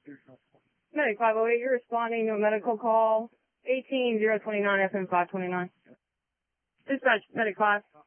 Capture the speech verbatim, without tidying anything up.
Medic five oh eight, you're responding to a medical call. eighteen zero twenty-nine F M five twenty-nine. Dispatch, Medic five.